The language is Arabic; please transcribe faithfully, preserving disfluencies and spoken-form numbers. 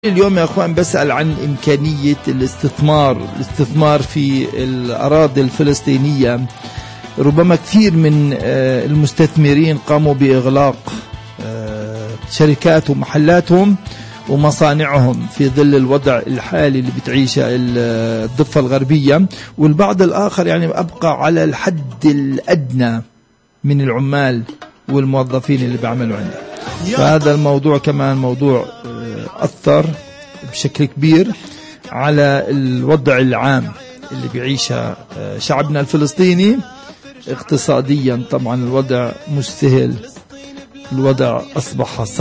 اليوم يا أخوان بسأل عن إمكانية الاستثمار الاستثمار في الأراضي الفلسطينية. ربما كثير من المستثمرين قاموا بإغلاق شركات ومحلاتهم ومصانعهم في ظل الوضع الحالي اللي بتعيشه الضفة الغربية، والبعض الآخر يعني أبقى على الحد الأدنى من العمال والموظفين اللي بيعملوا عنده. فهذا الموضوع كمان موضوع أثر بشكل كبير على الوضع العام اللي بيعيشه شعبنا الفلسطيني. اقتصاديا طبعا الوضع مش سهل، الوضع أصبح صعب.